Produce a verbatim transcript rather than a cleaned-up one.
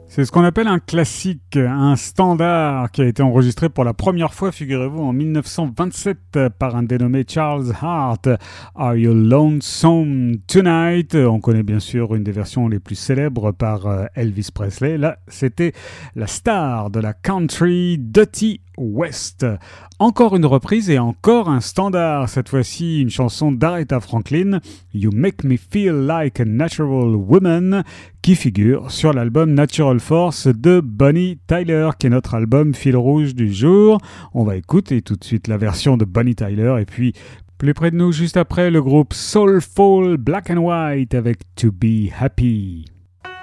C'est ce qu'on appelle un classique, un standard qui a été enregistré pour la première fois, figurez-vous, en dix-neuf cent vingt-sept par un dénommé Charles Hart. Are You Lonesome Tonight? On connaît bien sûr une des versions les plus célèbres par Elvis Presley. Là, c'était la star de la country, Dottie West. Encore une reprise et encore un standard, cette fois-ci une chanson d'Aretha Franklin, You Make Me Feel Like a Natural Woman, qui figure sur l'album Natural Force de Bonnie Tyler, qui est notre album fil rouge du jour. On va écouter tout de suite la version de Bonnie Tyler et puis plus près de nous juste après le groupe Soulful Black and White avec To Be Happy.